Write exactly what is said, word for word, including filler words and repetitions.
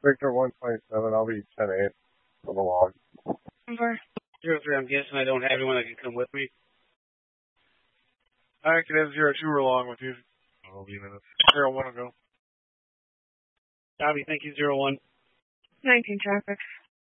Victor one twenty-seven, I'll be ten eight for the log. Number? Zero three, I'm guessing I don't have anyone that can come with me. I can have zero two along with you. I'll be minutes. Zero one will go. Copy, thank you, zero one. nineteen traffic.